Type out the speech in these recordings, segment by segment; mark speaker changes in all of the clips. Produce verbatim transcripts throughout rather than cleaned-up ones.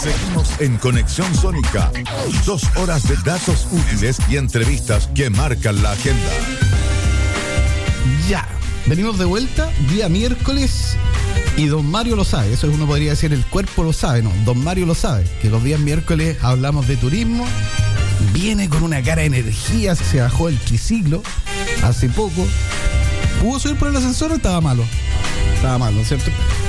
Speaker 1: Seguimos en Conexión Sónica. Dos horas de datos útiles y entrevistas que marcan la agenda.
Speaker 2: Ya, venimos de vuelta, día miércoles, y don Mario lo sabe. Eso uno podría decir, el cuerpo lo sabe, no, don Mario lo sabe, que los días miércoles hablamos de turismo. Viene con una cara de energía, se bajó el triciclo hace poco. ¿Pudo subir por el ascensor o estaba malo? Estaba malo, ¿cierto?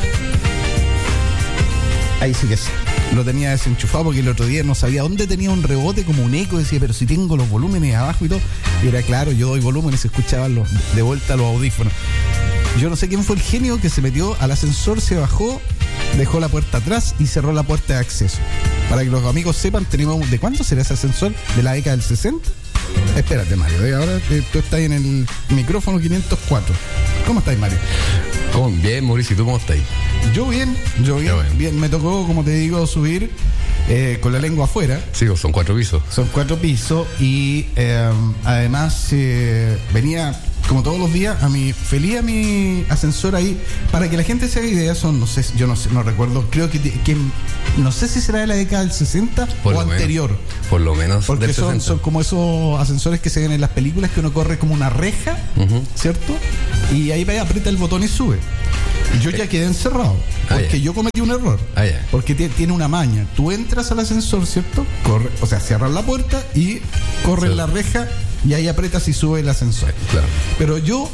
Speaker 2: Ahí sí que sí. Lo tenía desenchufado porque el otro día no sabía dónde tenía un rebote, como un eco. Decía, pero si tengo los volúmenes abajo y todo. Y era claro, yo doy volumen y se escuchaban los, de vuelta los audífonos. Yo no sé quién fue el genio que se metió al ascensor, se bajó, dejó la puerta atrás y cerró la puerta de acceso. Para que los amigos sepan, tenemos... ¿De cuánto será ese ascensor? ¿De la década del sesenta? Espérate, Mario, ¿eh? Ahora eh, tú estás en el micrófono quinientos cuatro. ¿Cómo estás, Mario?
Speaker 3: ¿Cómo? Bien, Mauricio, ¿y tú cómo estás?
Speaker 2: Yo bien, yo bien, bueno. bien. Me tocó, como te digo, subir eh, con la lengua afuera.
Speaker 3: Sí, son cuatro pisos.
Speaker 2: Son cuatro pisos y eh, además eh, venía, como todos los días, a mi feliz a mi ascensor ahí. Para que la gente se haga idea, son, no sé, yo no sé, no recuerdo, creo que, que no sé si será de la década del sesenta por o anterior.
Speaker 3: Menos, por lo menos
Speaker 2: porque
Speaker 3: del
Speaker 2: son,
Speaker 3: sesenta.
Speaker 2: Son como esos ascensores que se ven en las películas, que uno corre como una reja, uh-huh. ¿cierto? Y ahí va, aprieta el botón y sube. Yo ya quedé encerrado porque ah, yeah. yo cometí un error.
Speaker 3: Ah, yeah.
Speaker 2: Porque t- tiene una maña. Tú entras al ascensor, ¿cierto? Corre, o sea, cierras la puerta y corres sí. la reja y ahí aprietas y sube el ascensor.
Speaker 3: Sí, claro.
Speaker 2: Pero yo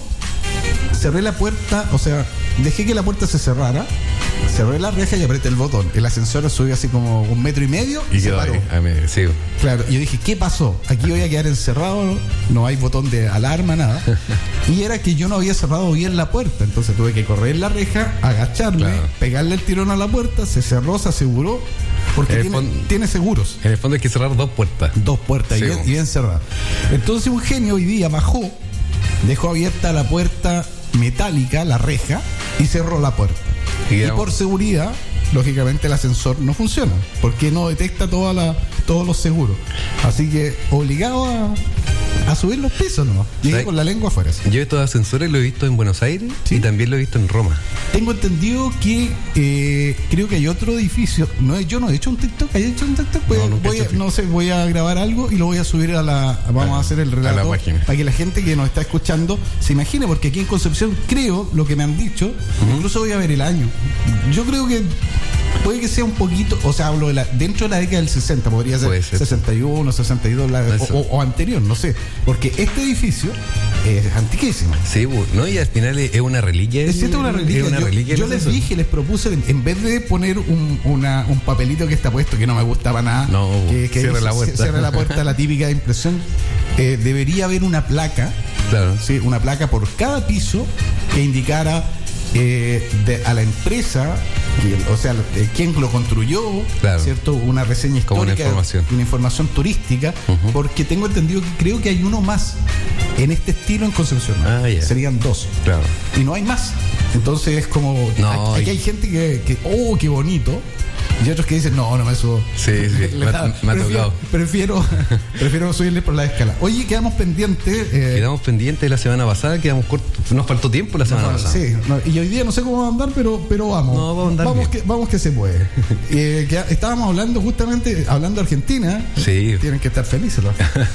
Speaker 2: cerré la puerta, o sea, dejé que la puerta se cerrara, cerré la reja y apreté el botón. El ascensor subió así como un metro y medio y, y se paró.
Speaker 3: Ahí, ahí, sí.
Speaker 2: Claro, y yo dije, ¿qué pasó? Aquí voy a quedar encerrado, no hay botón de alarma, nada. Y era que yo no había cerrado bien la puerta, entonces tuve que correr la reja, agacharme, claro. pegarle el tirón a la puerta, se cerró, se aseguró, porque tiene, fondo, tiene seguros.
Speaker 3: En el fondo hay que cerrar dos puertas.
Speaker 2: Dos puertas, sí, y, bien, y bien cerradas. Entonces un genio hoy día bajó, dejó abierta la puerta metálica, la reja, y cerró la puerta. Y, y por seguridad, lógicamente el ascensor no funciona, porque no detecta toda la, todos los seguros. Así que obligado a, a subir los pisos, ¿no? Llegué con la lengua afuera. ¿Sí?
Speaker 3: Yo estos ascensores lo he visto en Buenos Aires, ¿sí? Y también lo he visto en Roma.
Speaker 2: Tengo entendido que eh, creo que hay otro edificio. No, yo no he hecho un TikTok. ¿Hay hecho un TikTok? Voy, no, voy a, no sé, voy a grabar algo y lo voy a subir a la... Vamos a, a hacer el relato a la página, para que la gente que nos está escuchando se imagine, porque aquí en Concepción creo, lo que me han dicho, uh-huh. incluso voy a ver el año. Yo creo que puede que sea un poquito, o sea, hablo de la, dentro de la década del sesenta, podría ser, ser. sesenta y uno, sesenta y dos, la, o, o anterior, no sé, porque este edificio es antiquísimo.
Speaker 3: Sí, no, y al final es una reliquia.
Speaker 2: Es cierto, una reliquia.
Speaker 3: Es una
Speaker 2: yo
Speaker 3: reliquia
Speaker 2: yo les dije, les propuse, en vez de poner un, una, un papelito que está puesto, que no me gustaba nada,
Speaker 3: no,
Speaker 2: que, que
Speaker 3: cierra
Speaker 2: dice,
Speaker 3: la puerta.
Speaker 2: Cierra la puerta, la típica impresión, eh, debería haber una placa,
Speaker 3: claro.
Speaker 2: ¿sí? Una placa por cada piso que indicara Eh, de, a la empresa, o sea, eh, quién lo construyó,
Speaker 3: claro.
Speaker 2: ¿cierto? Una reseña histórica,
Speaker 3: como una información,
Speaker 2: una información turística, uh-huh. porque tengo entendido que creo que hay uno más en este estilo en Concepción.
Speaker 3: Ah, yeah.
Speaker 2: Serían dos.
Speaker 3: Claro.
Speaker 2: Y no hay más. Entonces es como,
Speaker 3: no,
Speaker 2: aquí
Speaker 3: y...
Speaker 2: hay gente que, que, oh, qué bonito. Y otros que dicen, no, no me subo.
Speaker 3: Sí, sí, me, da, me ha tocado.
Speaker 2: Prefiero, prefiero subirle por la escala. Oye, quedamos pendientes. Eh,
Speaker 3: quedamos pendientes la semana pasada, quedamos cortos. Nos faltó tiempo la semana no, pasada.
Speaker 2: Sí, no, y hoy día no sé cómo va a andar, pero, pero vamos.
Speaker 3: No, vamos a andar
Speaker 2: vamos, que, vamos que se puede. eh, que estábamos hablando justamente, hablando de Argentina.
Speaker 3: Sí.
Speaker 2: Tienen que estar felices, ¿no?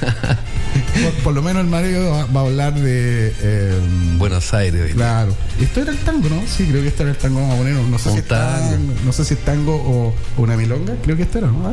Speaker 2: por, por lo menos el Mario va, va a hablar de eh,
Speaker 3: Buenos Aires.
Speaker 2: Claro. Esto era el tango, ¿no? Sí, creo que esto era el tango. Vamos a poner, no sé, si es, tango, no sé si es tango o una milonga, creo que esto era, ¿no?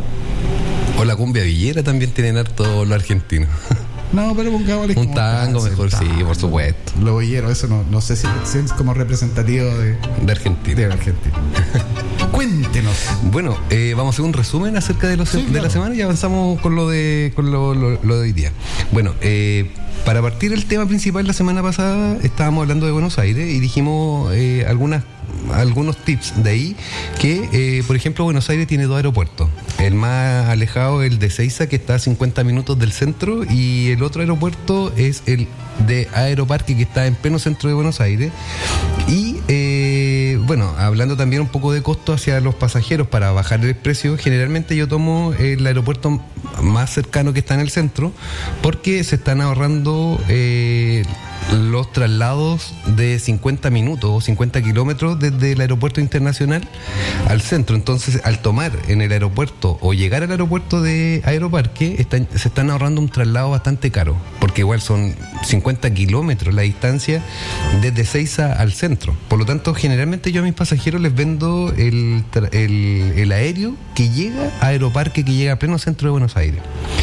Speaker 3: O la cumbia villera también tienen harto lo argentino.
Speaker 2: No, pero pongámosle
Speaker 3: un tango mejor, sí,
Speaker 2: tango,
Speaker 3: por supuesto.
Speaker 2: Lo villero, eso no, no sé si es como representativo de,
Speaker 3: de Argentina.
Speaker 2: De Argentina. Cuéntenos.
Speaker 3: Bueno, eh, vamos a hacer un resumen acerca de, los, sí, de claro. la semana y avanzamos con lo de con lo, lo, lo de hoy día. Bueno, eh, para partir el tema principal, la semana pasada estábamos hablando de Buenos Aires y dijimos eh, algunas algunos tips de ahí, que eh, por ejemplo Buenos Aires tiene dos aeropuertos. El más alejado es el de Seiza, que está a cincuenta minutos del centro, y el otro aeropuerto es el de Aeroparque, que está en pleno centro de Buenos Aires. Y eh, bueno, hablando también un poco de costo hacia los pasajeros para bajar el precio, generalmente yo tomo el aeropuerto más cercano que está en el centro, porque se están ahorrando eh, los traslados de cincuenta minutos o cincuenta kilómetros desde el aeropuerto internacional al centro. Entonces, al tomar en el aeropuerto o llegar al aeropuerto de Aeroparque, están, se están ahorrando un traslado bastante caro, porque igual son cincuenta kilómetros la distancia desde Ezeiza al centro. Por lo tanto, generalmente yo a mis pasajeros les vendo el, el, el aéreo que llega a Aeroparque, que llega a pleno centro de Buenos Aires.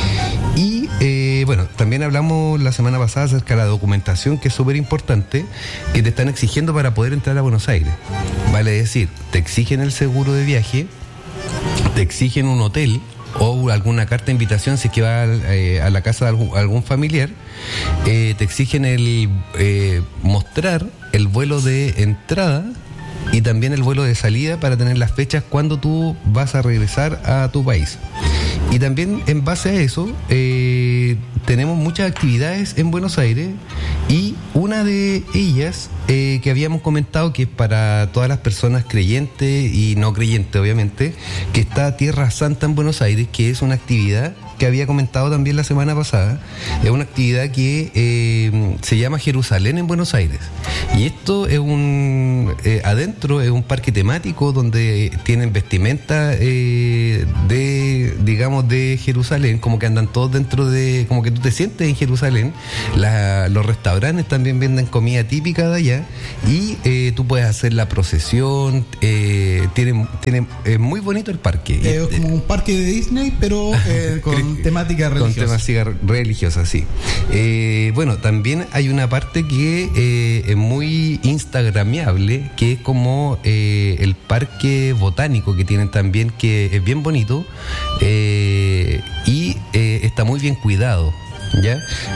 Speaker 3: Y eh, bueno, también hablamos la semana pasada acerca de la documentación, que es súper importante, que te están exigiendo para poder entrar a Buenos Aires. Vale decir, te exigen el seguro de viaje, te exigen un hotel o alguna carta de invitación si es que va eh, a la casa de algún, algún familiar, eh, te exigen el eh, mostrar el vuelo de entrada y también el vuelo de salida para tener las fechas cuando tú vas a regresar a tu país. Y también en base a eso eh, tenemos muchas actividades en Buenos Aires, y una de ellas eh, que habíamos comentado, que es para todas las personas creyentes y no creyentes obviamente, que está Tierra Santa en Buenos Aires, que es una actividad que había comentado también la semana pasada. Es una actividad que eh, se llama Jerusalén en Buenos Aires, y esto es un eh, adentro es un parque temático donde tienen vestimenta eh, de, digamos, de Jerusalén, como que andan todos dentro de, como que tú te sientes en Jerusalén. La, los restaurantes también venden comida típica de allá, y eh, tú puedes hacer la procesión. eh, tiene, tiene es muy bonito el parque.
Speaker 2: Es eh, como un parque de Disney, pero eh, con temática religiosa.
Speaker 3: Con temática religiosa, sí. Eh, bueno, también hay una parte que eh, es muy instagramiable, que es como eh, el parque botánico que tienen también, que es bien bonito eh, y eh, está muy bien cuidado, ¿ya?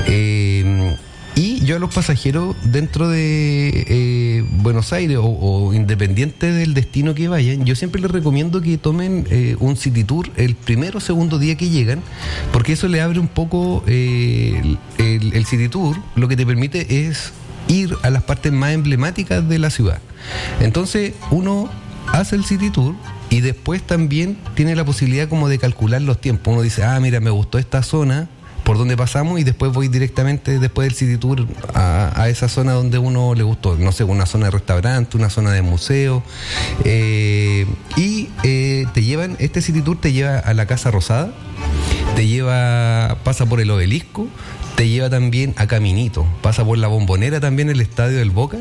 Speaker 3: Eh, Y yo a los pasajeros dentro de eh, Buenos Aires o, o independiente del destino que vayan, yo siempre les recomiendo que tomen eh, un City Tour el primero o segundo día que llegan, porque eso le abre un poco eh, el, el City Tour, lo que te permite es ir a las partes más emblemáticas de la ciudad. Entonces uno hace el City Tour y después también tiene la posibilidad como de calcular los tiempos. Uno dice, ah, mira, me gustó esta zona por donde pasamos, y después voy directamente después del City Tour a, a esa zona donde uno le gustó, no sé, una zona de restaurante, una zona de museo, eh, y eh, te llevan, este City Tour te lleva a la Casa Rosada, te lleva, pasa por el Obelisco, te lleva también a Caminito, pasa por la Bombonera también, el estadio del Boca,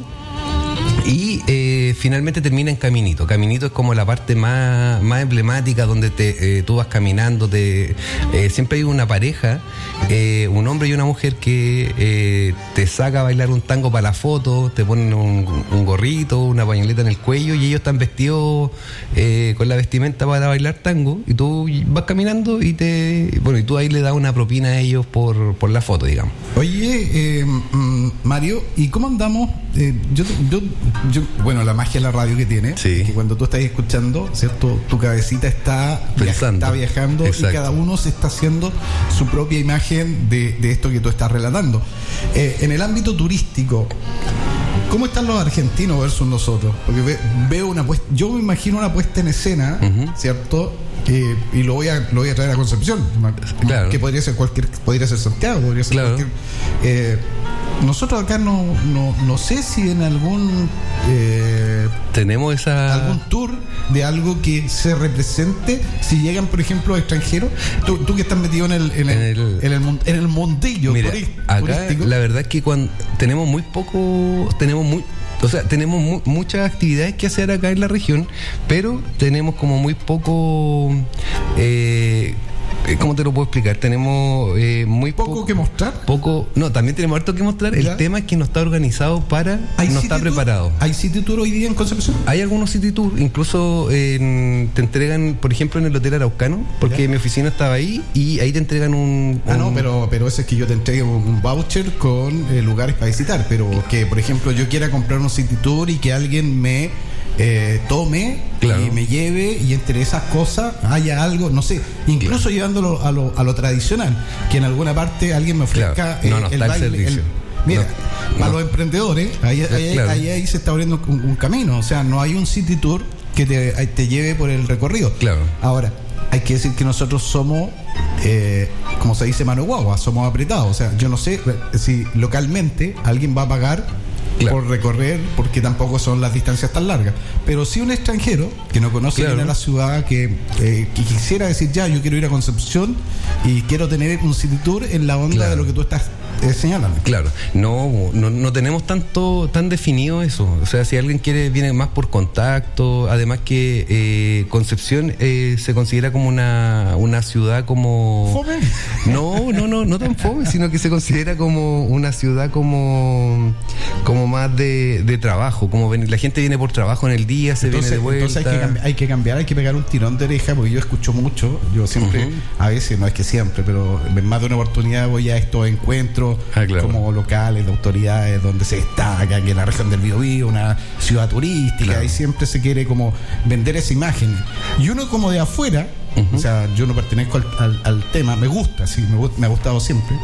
Speaker 3: y eh, finalmente termina en Caminito. Caminito es como la parte más, más emblemática, donde te, eh, tú vas caminando, te, eh, siempre hay una pareja, eh, un hombre y una mujer que eh, te saca a bailar un tango para la foto, te ponen un, un gorrito, una pañoleta en el cuello, y ellos están vestidos eh, con la vestimenta para bailar tango, y tú vas caminando y te bueno y tú ahí le das una propina a ellos por, por la foto, digamos.
Speaker 2: Oye, eh, Mario, ¿y cómo andamos? Eh, yo, yo, yo, bueno, la magia de la radio que tiene,
Speaker 3: sí,
Speaker 2: que cuando tú estás escuchando, ¿cierto? Tu cabecita está,
Speaker 3: Pensando.
Speaker 2: está viajando. Exacto. Y cada uno se está haciendo su propia imagen de, de esto que tú estás relatando. Eh, en el ámbito turístico, ¿cómo están los argentinos versus nosotros? Porque ve, veo una puesta, yo me imagino una puesta en escena, uh-huh, ¿cierto? Eh, y lo voy a lo voy a traer a Concepción, claro, que podría ser cualquier, podría ser Santiago, podría ser, claro, cualquier. Eh, nosotros acá no, no, no sé si en algún eh,
Speaker 3: tenemos esa
Speaker 2: algún tour de algo que se represente si llegan, por ejemplo, extranjeros. Tú, tú que estás metido en el en el, en el, en el, en el mundillo.
Speaker 3: Mira, acá turístico. La verdad es que cuando tenemos muy poco, tenemos muy O sea, tenemos mu- muchas actividades que hacer acá en la región, pero tenemos como muy poco... Eh, ¿Cómo te lo puedo explicar? Tenemos eh, muy
Speaker 2: poco, poco que mostrar.
Speaker 3: Poco, no, también tenemos harto que mostrar. ¿Ya? El tema es que no está organizado para, no está preparado.
Speaker 2: ¿Hay City Tour hoy día en Concepción?
Speaker 3: Hay algunos City Tour, incluso eh, te entregan, por ejemplo, en el Hotel Araucano, porque ¿ya? Mi oficina estaba ahí y ahí te entregan un...
Speaker 2: Ah,
Speaker 3: un...
Speaker 2: no, pero, pero ese es que yo te entregue un voucher con eh, lugares para visitar, pero que, por ejemplo, yo quiera comprar un City Tour y que alguien me... Eh, tome, claro, y me lleve, y entre esas cosas haya algo, no sé, incluso claro, llevándolo a lo, a lo tradicional, que en alguna parte alguien me ofrezca,
Speaker 3: claro, no, no,
Speaker 2: eh, el baile, el, Mira, no, para no. los emprendedores, ahí, ahí, claro. ahí, ahí se está abriendo un, un camino. O sea, no hay un city tour que te, te lleve por el recorrido.
Speaker 3: Claro.
Speaker 2: Ahora, hay que decir que nosotros somos, eh, como se dice, mano de guagua, somos apretados. O sea, yo no sé si localmente alguien va a pagar claro. por recorrer, porque tampoco son las distancias tan largas. Pero si un extranjero que no conoce claro. bien a la ciudad, que, eh, que quisiera decir, ya, yo quiero ir a Concepción y quiero tener un city tour en la onda claro. de lo que tú estás eh, señalando.
Speaker 3: Claro, no, no, no tenemos tanto tan definido eso. O sea, si alguien quiere, viene más por contacto. Además que eh, Concepción eh, se considera como una, una ciudad como...
Speaker 2: ¿Fome?
Speaker 3: No, no, no, no tan fome, sino que se considera como una ciudad como... como más de, de trabajo, como ven, la gente viene por trabajo en el día, se entonces, viene de vuelta.
Speaker 2: Entonces hay que, cambi- hay que cambiar, hay que pegar un tirón de oreja, porque yo escucho mucho, yo siempre, uh-huh. a veces, no es que siempre, pero en más de una oportunidad voy a estos encuentros ah, claro. como locales, de autoridades, donde se destaca que en la región del Biobío, una ciudad turística, claro. y siempre se quiere como vender esa imagen. Y uno como de afuera, uh-huh. o sea, yo no pertenezco al, al, al tema, me gusta, sí, me, me ha gustado siempre,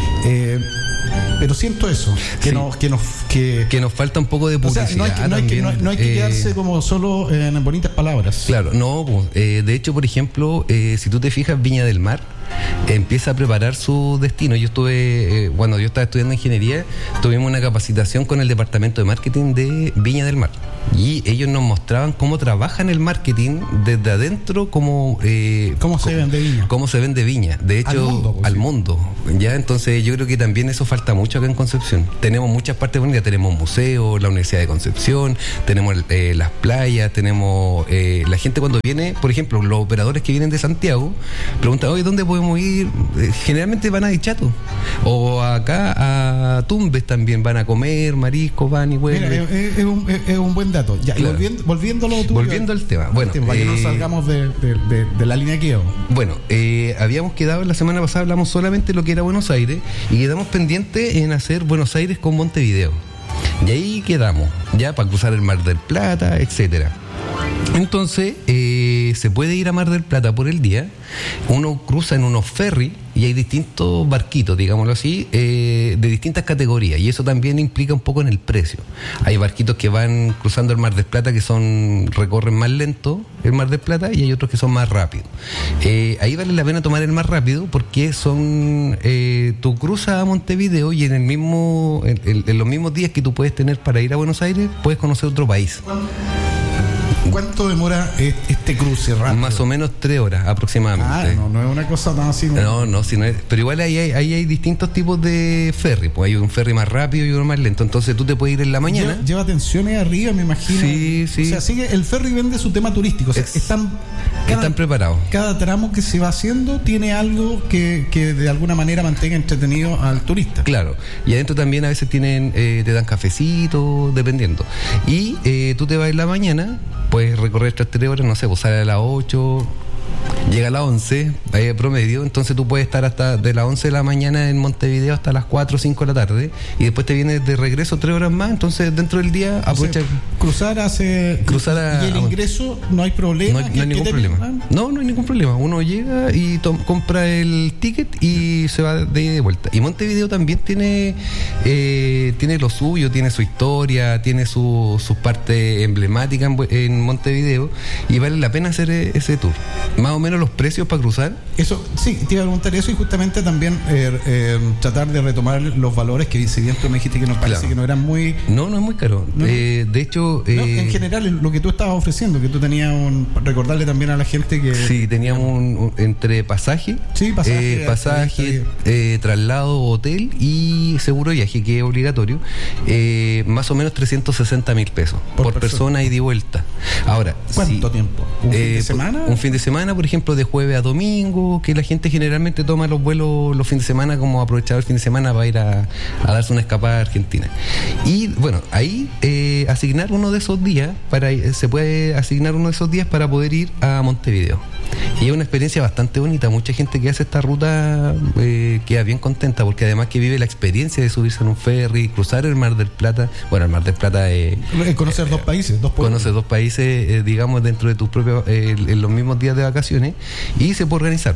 Speaker 2: eh, pero siento eso, que, sí. nos, que, nos, que,
Speaker 3: que nos falta un poco de publicidad.
Speaker 2: O sea, no hay que, no hay que, no, no hay que eh, quedarse como solo en bonitas palabras.
Speaker 3: Claro, no, eh, de hecho, por ejemplo, eh, si tú te fijas, Viña del Mar empieza a preparar su destino. Yo estuve, eh, cuando yo estaba estudiando ingeniería, tuvimos una capacitación con el departamento de marketing de Viña del Mar. Y ellos nos mostraban cómo trabajan el marketing desde adentro, cómo, eh,
Speaker 2: ¿Cómo se vende Viña?
Speaker 3: Cómo se vende Viña. De hecho, al mundo. Pues, al sí. mundo. Ya, entonces yo creo que también eso falta mucho acá en Concepción. Tenemos muchas partes bonitas, tenemos museos, la Universidad de Concepción, tenemos eh, las playas, tenemos eh, la gente cuando viene, por ejemplo, los operadores que vienen de Santiago, preguntan, oye, ¿dónde podemos ir? Eh, generalmente van a Dichato. O acá a Tumbes también van a comer, mariscos, van y vuelven.
Speaker 2: Mira, es, es, un, es, es un buen dato. Ya, claro. volviendo, volviendo a lo tuyo,
Speaker 3: Volviendo al tema. Bueno,
Speaker 2: tema, para eh, que no salgamos de, de, de, de la línea que íbamos.
Speaker 3: Bueno, eh, habíamos quedado, la semana pasada hablamos solamente de lo que era Buenos Aires y quedamos pendientes en hacer Buenos Aires con Montevideo. Y ahí quedamos, ya para cruzar el Mar del Plata, etcétera. Entonces, eh, se puede ir a Mar del Plata por el día. Uno cruza en unos ferries y hay distintos barquitos, digámoslo así, eh, de distintas categorías. Y eso también implica un poco en el precio. Hay barquitos que van cruzando el Mar del Plata que son recorren más lento el Mar del Plata y hay otros que son más rápidos. Eh, ahí vale la pena tomar el más rápido porque son eh, tú cruzas a Montevideo y en el mismo en, en, en los mismos días que tú puedes tener para ir a Buenos Aires puedes conocer otro país.
Speaker 2: ¿Cuánto demora este cruce rápido?
Speaker 3: Más o menos tres horas aproximadamente.
Speaker 2: Ah, no, no es una cosa tan así.
Speaker 3: No, no, no si no es, pero igual ahí hay, ahí hay distintos tipos de ferry. Pues hay un ferry más rápido y uno más lento. Entonces tú te puedes ir en la mañana.
Speaker 2: Lleva, lleva tensiones arriba, me imagino.
Speaker 3: Sí, sí.
Speaker 2: O sea, sigue, el ferry vende su tema turístico. O sea, es, están,
Speaker 3: cada, están preparados.
Speaker 2: Cada tramo que se va haciendo tiene algo que, que de alguna manera mantenga entretenido al turista.
Speaker 3: Claro. Y adentro también a veces tienen, eh, te dan cafecito, dependiendo. Y eh, tú te vas en la mañana, puedes recorrer estas tres horas, no sé, pues sale a las ocho, llega a las once, ahí promedio, entonces tú puedes estar hasta de las once de la mañana en Montevideo hasta las cuatro o cinco de la tarde y después te vienes de regreso tres horas más, entonces dentro del día aprovecha. O sea,
Speaker 2: cruzar hace...
Speaker 3: Cruzar a,
Speaker 2: y el ingreso no hay problema.
Speaker 3: No hay, no hay ningún problema. Te... No, no hay ningún problema. Uno llega y to- compra el ticket y se va de ida y de vuelta. Y Montevideo también tiene eh, tiene lo suyo, tiene su historia, tiene su, su parte emblemática en, en Montevideo y vale la pena hacer ese tour. Más o menos los precios para cruzar.
Speaker 2: Eso, sí, te iba a preguntar eso y justamente también eh, eh, tratar de retomar los valores que si bien tú me dijiste que nos parece claro. que no eran muy...
Speaker 3: No, no es muy caro. ¿No? Eh, de hecho... Eh,
Speaker 2: no, en general, lo que tú estabas ofreciendo, que tú tenías un... Recordarle también a la gente que...
Speaker 3: Sí, teníamos un, un, entre pasaje,
Speaker 2: sí, pasaje,
Speaker 3: eh, pasaje eh, traslado, hotel y seguro viaje, que es obligatorio, eh, más o menos trescientos sesenta mil pesos por, por persona. persona ida y vuelta. Ahora,
Speaker 2: ¿cuánto
Speaker 3: sí,
Speaker 2: tiempo? ¿Un fin de semana?
Speaker 3: Un fin de semana, por ejemplo, de jueves a domingo, que la gente generalmente toma los vuelos los fines de semana como aprovechar el fin de semana para ir a, a darse una escapada a Argentina. Y bueno, ahí eh, asignar uno de esos días, para se puede asignar uno de esos días para poder ir a Montevideo. Y es una experiencia bastante bonita. Mucha gente que hace esta ruta eh, queda bien contenta, porque además que vive la experiencia de subirse en un ferry, cruzar el Mar del Plata. Bueno, el Mar del Plata es...
Speaker 2: Eh, conocer eh, dos países, dos pueblos.
Speaker 3: Conocer dos países, eh, digamos, dentro de tus propios... Eh, en los mismos días de vacaciones, y se puede organizar.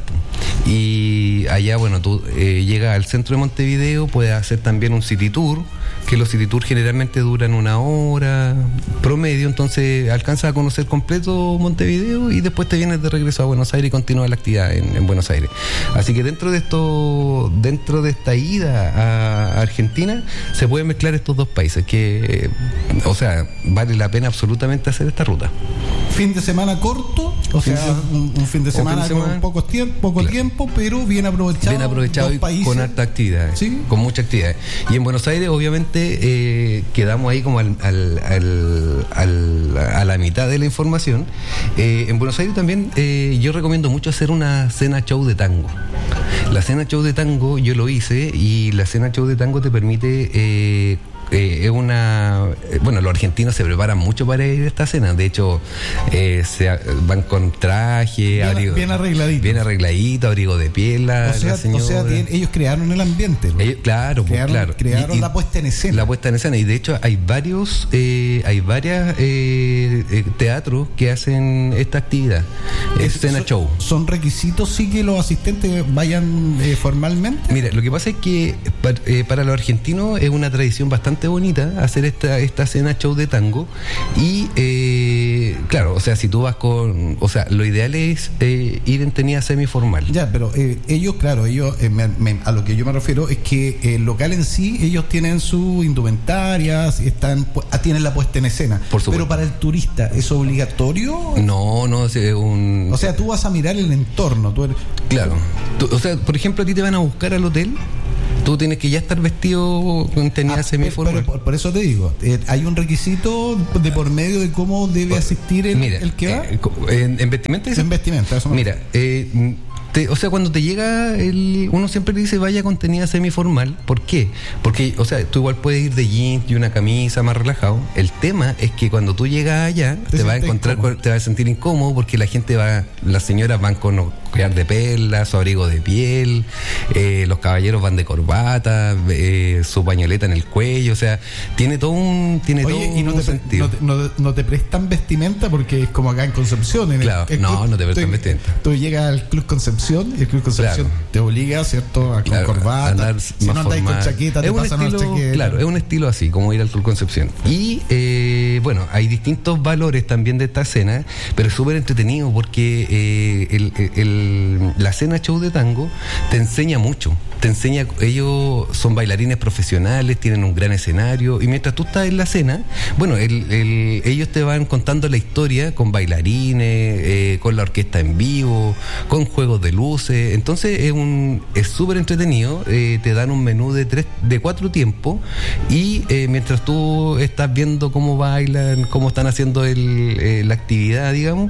Speaker 3: Y allá, bueno, tú eh, llegas al centro de Montevideo, puedes hacer también un city tour, que los city tours generalmente duran una hora promedio, entonces alcanzas a conocer completo Montevideo y después te vienes de regreso a Buenos Aires y continúas la actividad en, en Buenos Aires. Así que dentro de esto, dentro de esta ida a Argentina, se pueden mezclar estos dos países, que, o sea, vale la pena absolutamente hacer esta ruta.
Speaker 2: Fin de semana corto, o fin sea, de, un, un fin de semana, fin de semana con pocos tiempo, poco claro. tiempo, pero bien aprovechado.
Speaker 3: Bien aprovechado y países. Con harta actividad, ¿sí? Con mucha actividad. Y en Buenos Aires, obviamente, eh, quedamos ahí como al, al, al, al, a la mitad de la información. Eh, en Buenos Aires también eh, yo recomiendo mucho hacer una cena show de tango. La cena show de tango yo lo hice, y la cena show de tango te permite... Eh, Eh, es una... Eh, bueno, los argentinos se preparan mucho para ir a esta cena. De hecho, eh, se, van con traje,
Speaker 2: bien,
Speaker 3: abrigo...
Speaker 2: Bien arregladito.
Speaker 3: Bien arregladito, abrigo de piel, la,
Speaker 2: o sea,
Speaker 3: la señora.
Speaker 2: O sea, tienen, ellos crearon el ambiente.
Speaker 3: Ellos, claro,
Speaker 2: crearon,
Speaker 3: claro.
Speaker 2: Crearon
Speaker 3: y, y
Speaker 2: la puesta en escena.
Speaker 3: La puesta en escena. Y de hecho hay varios, eh, hay varias eh, eh, teatros que hacen esta actividad. Es, cena
Speaker 2: son,
Speaker 3: show.
Speaker 2: ¿Son requisitos sí que los asistentes vayan eh, formalmente?
Speaker 3: Mira, lo que pasa es que para, eh, para los argentinos es una tradición bastante bonita hacer esta esta cena show de tango, y eh, claro, o sea, si tú vas con, o sea, lo ideal es eh, ir en tenida semiformal.
Speaker 2: Ya, pero eh, ellos, claro, ellos eh, me, me, a lo que yo me refiero es que el local en sí, ellos tienen su indumentaria, están, tienen la puesta en escena.
Speaker 3: Por supuesto.
Speaker 2: Pero para el turista, ¿es obligatorio?
Speaker 3: No, no, es un...
Speaker 2: O sea, tú vas a mirar el entorno. Tú eres...
Speaker 3: Claro. Tú, o sea, por ejemplo, a ti te van a buscar al hotel. Tú tienes que ya estar vestido con tenida ah, semiformal.
Speaker 2: Pero, pero por eso te digo, eh, hay un requisito de por medio de cómo debe asistir el,
Speaker 3: mira,
Speaker 2: el que va.
Speaker 3: Eh, en, en vestimenta.
Speaker 2: En vestimenta, eso.
Speaker 3: Mira, eh, te, o sea, cuando te llega el, uno siempre dice vaya con tenida semiformal. ¿Por qué? Porque, o sea, tú igual puedes ir de jeans y una camisa más relajado. El tema es que cuando tú llegas allá te, te vas a encontrar, incómodo. Te vas a sentir incómodo, porque la gente va, las señoras van con collar de perlas, su abrigo de piel, eh, los caballeros van de corbata, eh, su pañoleta en el cuello, o sea, tiene todo un, tiene
Speaker 2: Oye,
Speaker 3: todo
Speaker 2: y no
Speaker 3: un
Speaker 2: te,
Speaker 3: sentido.
Speaker 2: No te, no, no te prestan vestimenta, porque es como acá en Concepción. En
Speaker 3: claro,
Speaker 2: el, el
Speaker 3: no,
Speaker 2: club,
Speaker 3: no te prestan
Speaker 2: tú,
Speaker 3: vestimenta.
Speaker 2: Tú llegas al Club Concepción y el Club Concepción claro. te obliga, ¿cierto?, a con claro, corbata. Andar si no andáis con chaqueta, te pasan una chaqueta.
Speaker 3: Claro, es un estilo así, como ir al Club Concepción. Y, eh, bueno, hay distintos valores también de esta cena, pero es súper entretenido porque eh, el, el, el, la cena show de tango te enseña mucho. Te enseña, ellos son bailarines profesionales, tienen un gran escenario, y mientras tú estás en la cena, bueno, el, el, ellos te van contando la historia con bailarines, eh, con la orquesta en vivo, con juegos de luces. Entonces es un es súper entretenido. Eh, te dan un menú de tres, de cuatro tiempos, y eh, mientras tú estás viendo cómo bailan, cómo están haciendo el, eh, la actividad, digamos,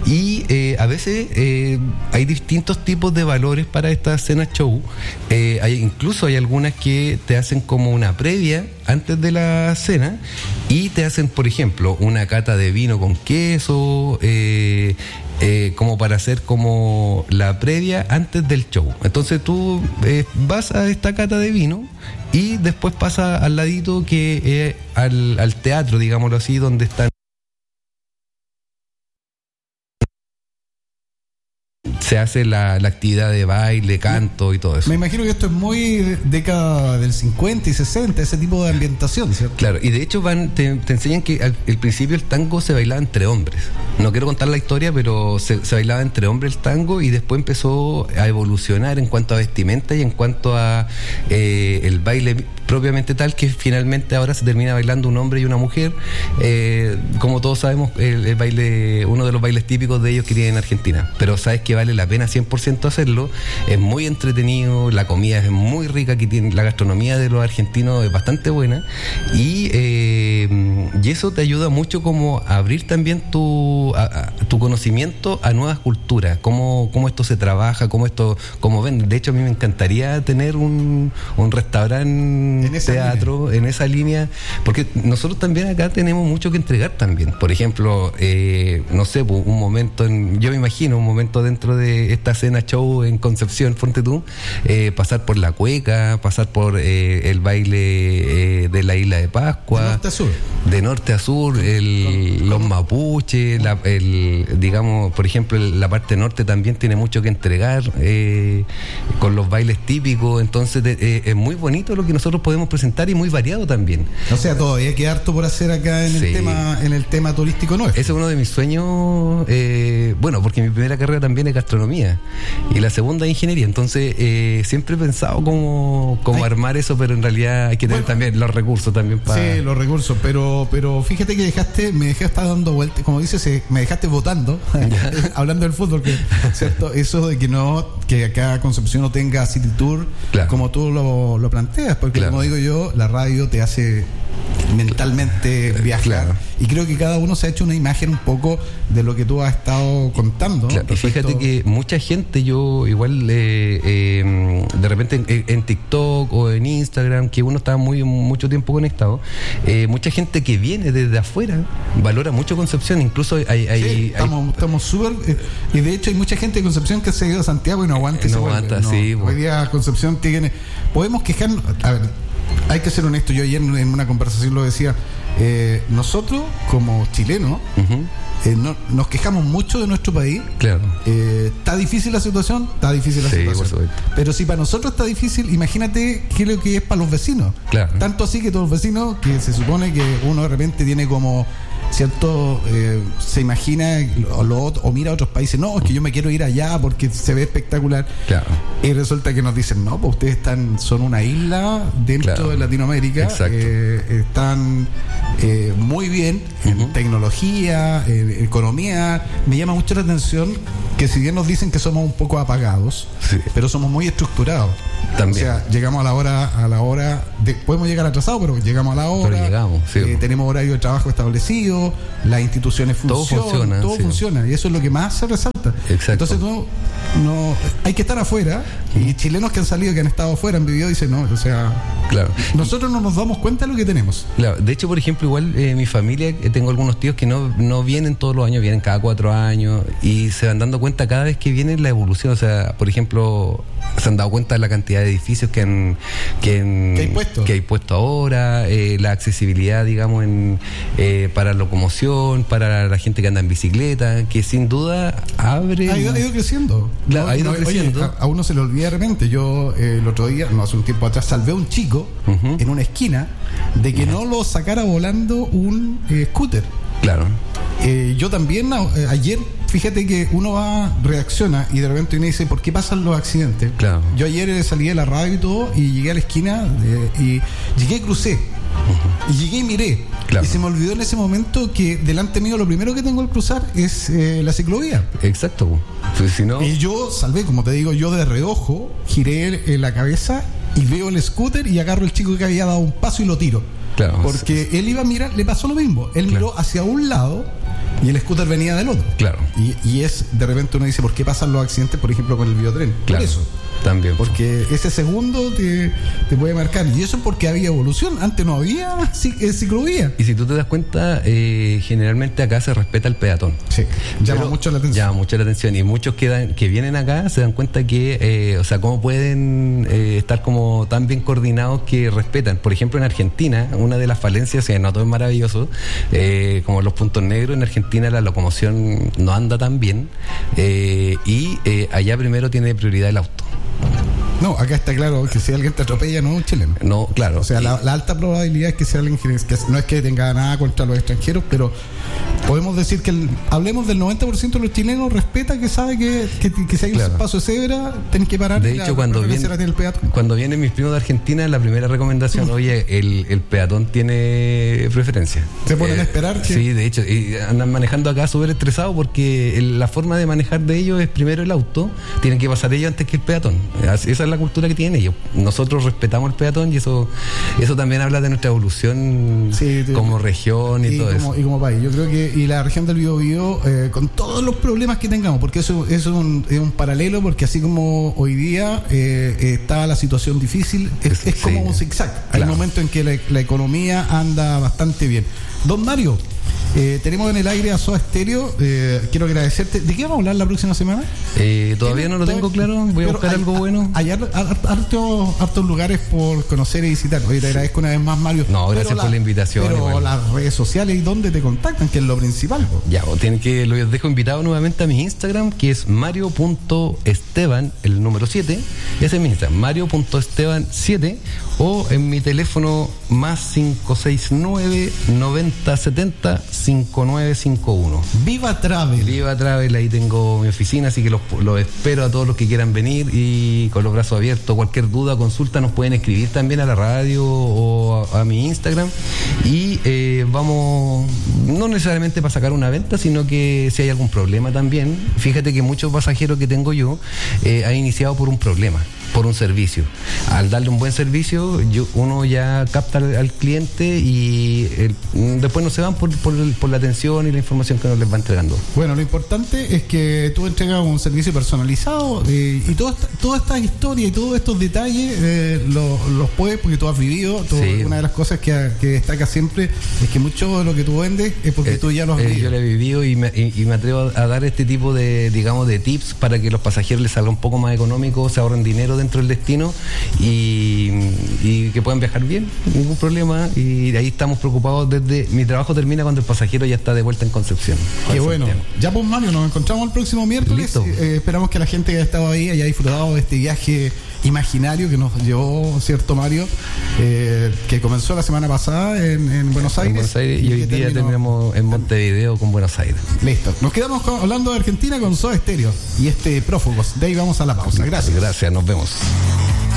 Speaker 3: y eh, a veces eh, hay distintos tipos de valores para esta cena show. Eh, Eh, hay, incluso hay algunas que te hacen como una previa antes de la cena, y te hacen, por ejemplo, una cata de vino con queso, eh, eh, como para hacer como la previa antes del show. Entonces tú eh, vas a esta cata de vino y después pasa al ladito que eh, al, al teatro, digámoslo así, donde están se hace la, la actividad de baile, canto y todo eso.
Speaker 2: Me imagino que esto es muy década del cincuenta y sesenta, ese tipo de ambientación, ¿cierto?
Speaker 3: Claro, y de hecho van te, te enseñan que al, al principio el tango se bailaba entre hombres. No quiero contar la historia, pero se, se bailaba entre hombres el tango, y después empezó a evolucionar en cuanto a vestimenta y en cuanto a eh, el baile propiamente tal, que finalmente ahora se termina bailando un hombre y una mujer. Eh, como todos sabemos, el, el baile, uno de los bailes típicos de ellos que tienen en Argentina. Pero sabes que vale la pena cien por ciento hacerlo. Es muy entretenido, la comida es muy rica, que tiene, la gastronomía de los argentinos es bastante buena, y eh, y eso te ayuda mucho como a abrir también tu, a, a, tu conocimiento a nuevas culturas, cómo, cómo esto se trabaja, cómo esto, cómo ven. De hecho, a mí me encantaría tener un, un restaurante, en teatro, línea. en esa línea, porque nosotros también acá tenemos mucho que entregar también. Por ejemplo, eh, no sé, un momento, en, yo me imagino un momento dentro de esta cena show en Concepción, ponte tú, eh, pasar por la cueca, pasar por eh, el baile eh, de la Isla de Pascua.
Speaker 2: De norte a sur.
Speaker 3: De norte a sur, el, los mapuches, la, el, digamos, por ejemplo, la parte norte también tiene mucho que entregar eh, con los bailes típicos, entonces eh, es muy bonito lo que nosotros podemos presentar y muy variado también.
Speaker 2: O sea, todavía queda harto por hacer acá en, sí. el tema en el tema turístico nuestro.
Speaker 3: Ese es uno de mis sueños, eh, bueno, porque mi primera carrera también es gastronomía y la segunda es ingeniería, entonces eh, siempre he pensado cómo, cómo armar eso, pero en realidad hay que tener bueno, también los recursos también para...
Speaker 2: Sí, los recursos, pero pero fíjate que dejaste, me dejaste estar dando vueltas, como dices, me dejaste votando, hablando del fútbol, que cierto, eso de que no, que acá Concepción no tenga City Tour, claro. como tú lo, lo planteas, porque claro. como digo yo, la radio te hace mentalmente viajar, claro. y creo que cada uno se ha hecho una imagen un poco de lo que tú has estado contando.
Speaker 3: Claro. Fíjate esto... que mucha gente, yo igual eh, eh, de repente en, en TikTok o en Instagram, que uno está muy mucho tiempo conectado, eh, mucha gente que viene desde afuera valora mucho Concepción, incluso hay, hay,
Speaker 2: sí, estamos, estamos súper eh, y de hecho hay mucha gente de Concepción que se ha ido a Santiago y no aguanta,
Speaker 3: eh, no aguanta, no, sí,
Speaker 2: hoy día Concepción tiene, podemos quejarnos, a ver, hay que ser honesto, yo ayer en una conversación lo decía, eh, nosotros como chilenos uh-huh. eh, no, nos quejamos mucho de nuestro país,
Speaker 3: claro.
Speaker 2: eh, está difícil la situación, está difícil la sí, situación, pero si para nosotros está difícil, imagínate qué es lo que es para los vecinos,
Speaker 3: claro.
Speaker 2: tanto así que todos los vecinos, que se supone que uno de repente tiene como cierto, eh, se imagina o, lo, o mira a otros países, no, es que yo me quiero ir allá porque se ve espectacular,
Speaker 3: claro.
Speaker 2: y resulta que nos dicen, no, pues ustedes están, son una isla dentro claro. de Latinoamérica, eh, están eh, muy bien uh-huh. en tecnología, en economía. Me llama mucho la atención que si bien nos dicen que somos un poco apagados,
Speaker 3: sí.
Speaker 2: pero somos muy estructurados.
Speaker 3: También.
Speaker 2: O sea, llegamos a la hora, a la hora de, podemos llegar atrasados, pero llegamos a la hora.
Speaker 3: Pero llegamos, sí.
Speaker 2: eh, tenemos horario de trabajo establecido, las instituciones funcionan, todo funciona, todo sí. funciona, y eso es lo que más se resalta.
Speaker 3: Exacto.
Speaker 2: Entonces no, no hay que estar afuera, y chilenos que han salido, que han estado afuera, han vivido, dicen, no, o sea,
Speaker 3: claro.
Speaker 2: nosotros no nos damos cuenta de lo que tenemos.
Speaker 3: Claro. De hecho, por ejemplo, igual eh, mi familia, eh, tengo algunos tíos que no, no vienen todos los años, vienen cada cuatro años, y se van dando cuenta cada vez que viene la evolución. O sea, por ejemplo, se han dado cuenta de la cantidad de edificios que han que, en,
Speaker 2: ¿Qué hay puesto?
Speaker 3: que hay puesto ahora, eh, la accesibilidad, digamos, en eh, para locomoción, para la gente que anda en bicicleta, que sin duda abre...
Speaker 2: Ha ido, ha ido creciendo.
Speaker 3: Claro,
Speaker 2: no,
Speaker 3: ha ido
Speaker 2: no,
Speaker 3: creciendo.
Speaker 2: Oye, a, a uno se le olvida de repente. Yo eh, el otro día, no hace un tiempo atrás, salvé a un chico uh-huh. en una esquina de que uh-huh. no lo sacara volando un eh, scooter.
Speaker 3: Claro.
Speaker 2: Eh, yo también eh, ayer, fíjate que uno va, reacciona y de repente uno dice, ¿por qué pasan los accidentes?
Speaker 3: Claro.
Speaker 2: Yo ayer salí de la radio y todo y llegué a la esquina de, y llegué y crucé. Uh-huh. Y llegué y miré. Claro. Y se me olvidó en ese momento que delante mío lo primero que tengo al cruzar es eh, la ciclovía.
Speaker 3: Exacto. Pues si no...
Speaker 2: Y yo salvé, como te digo, yo de reojo giré eh, la cabeza y veo el scooter y agarro al chico que había dado un paso y lo tiro.
Speaker 3: Claro.
Speaker 2: Porque él iba a mirar, le pasó lo mismo. Él claro. miró hacia un lado y el scooter venía del otro.
Speaker 3: Claro.
Speaker 2: Y, y es, de repente uno dice, ¿por qué pasan los accidentes, por ejemplo, con el biotren?
Speaker 3: Claro.
Speaker 2: Por eso.
Speaker 3: También.
Speaker 2: Porque ese segundo te, te puede marcar. Y eso porque había evolución. Antes no había ciclovía.
Speaker 3: Y si tú te das cuenta, eh, generalmente acá se respeta el peatón.
Speaker 2: Sí, llama Pero mucho la atención.
Speaker 3: Llama mucho la atención. Y muchos que, dan, que vienen acá se dan cuenta que, eh, o sea, cómo pueden eh, estar como tan bien coordinados que respetan. Por ejemplo, en Argentina, una de las falencias, que no todo es maravilloso, eh, como los puntos negros, en Argentina la locomoción no anda tan bien. Eh, y eh, allá primero tiene prioridad el auto.
Speaker 2: No, acá está claro que si alguien te atropella no es un chileno.
Speaker 3: No, claro.
Speaker 2: O sea,
Speaker 3: y...
Speaker 2: la, la alta probabilidad es que sea alguien que, que no es que tenga nada contra los extranjeros, pero podemos decir que el, hablemos del noventa por ciento de los chilenos respeta que sabe que, que, que si hay claro. un paso de cebra, tenés que parar.
Speaker 3: De hecho, cuando, viene, el cuando vienen mis primos de Argentina, la primera recomendación, oye, el, el peatón tiene preferencia.
Speaker 2: Se ponen eh, a esperar. Que...
Speaker 3: Sí, de hecho, y andan manejando acá súper estresados porque el, la forma de manejar de ellos es primero el auto, tienen que pasar ellos antes que el peatón. Esa es la cultura que tienen ellos. Nosotros respetamos el peatón y eso, eso también habla de nuestra evolución sí, como región y, y todo
Speaker 2: como,
Speaker 3: eso.
Speaker 2: Y como país. Yo creo que y la región del Biobío, eh, con todos los problemas que tengamos, porque eso, eso es, un, es un paralelo, porque así como hoy día eh, está la situación difícil, es, es como sí, un zigzag. Claro. Hay momentos en que la, la economía anda bastante bien. Don Mario, eh, tenemos en el aire a Soda Stereo. Eh, quiero agradecerte. ¿De qué vamos a hablar la próxima semana?
Speaker 3: Eh, todavía no lo tengo claro. Voy a buscar hay, algo bueno.
Speaker 2: Hay hartos, hartos lugares por conocer y visitar. Oye, te sí. agradezco una vez más, Mario.
Speaker 3: No, gracias pero por la, la invitación.
Speaker 2: Pero
Speaker 3: igual.
Speaker 2: Las redes sociales y dónde te contactan, que es lo principal.
Speaker 3: Ya, o tienen que, los dejo invitado nuevamente a mi Instagram, que es mario punto esteban, el número siete. Ese es mi Instagram, mario punto esteban siete. O en mi teléfono más cinco seis nueve, noventa setenta, cincuenta y nueve cincuenta y uno.
Speaker 2: Viva Travel.
Speaker 3: Viva Travel, ahí tengo mi oficina, así que los, los espero a todos los que quieran venir y con los brazos abiertos. Cualquier duda, consulta, nos pueden escribir también a la radio o a, a mi Instagram. Y eh, vamos, no necesariamente para sacar una venta, sino que si hay algún problema también. Fíjate que muchos pasajeros que tengo yo eh, han iniciado por un problema, por un servicio. Al darle un buen servicio, yo, uno ya capta al, al cliente y el, después no se van por, por, por la atención y la información que uno les va entregando.
Speaker 2: Bueno, lo importante es que tú entregas un servicio personalizado eh, y toda esta, toda esta historia y todos estos detalles eh, los lo puedes, porque tú has vivido. Tú, sí. Una de las cosas que, que destaca siempre es que mucho de lo que tú vendes es porque eh, tú ya lo has
Speaker 3: eh,
Speaker 2: vivido.
Speaker 3: Yo lo he vivido y me, y, y me atrevo a dar este tipo de, digamos, de tips para que los pasajeros les salga un poco más económico, se ahorren dinero dentro del destino y, y que puedan viajar bien, ningún problema. Y ahí estamos preocupados desde... Mi trabajo termina cuando el pasajero ya está de vuelta en Concepción.
Speaker 2: Qué bueno. Ya pues, Mario, nos encontramos el próximo miércoles. Eh, esperamos que la gente que ha estado ahí haya disfrutado de este viaje imaginario que nos llevó, ¿cierto, Mario? Eh, que comenzó la semana pasada en, en Buenos Aires.
Speaker 3: En Buenos Aires y, y hoy día terminó... terminamos en Montevideo con Buenos Aires.
Speaker 2: Listo. Nos quedamos con, hablando de Argentina con Soda Stereo y este Prófugos. De ahí vamos a la pausa. Gracias.
Speaker 3: Gracias, nos vemos.